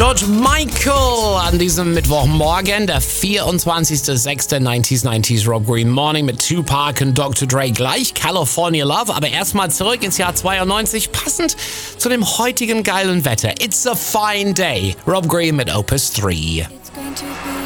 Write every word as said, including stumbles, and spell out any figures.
George Michael an diesem Mittwochmorgen, der vierundzwanzigster sechster neunzig neunzig Rob Green Morning mit Tupac und Doktor Dre gleich, California Love, aber erstmal zurück ins Jahr zweiundneunzig, passend zu dem heutigen geilen Wetter. It's a fine day. Rob Green mit Opus drei.